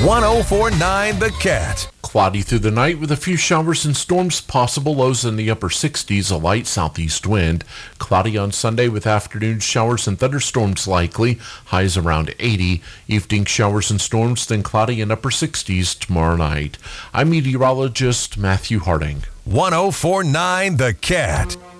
104.9 The Cat. Cloudy through the night with a few showers and storms possible. Lows in the upper 60s, a light southeast wind. Cloudy on Sunday with afternoon showers and thunderstorms likely. Highs around 80. Evening showers and storms, then cloudy in upper 60s tomorrow night. I'm meteorologist Matthew Harding. 104.9 The Cat.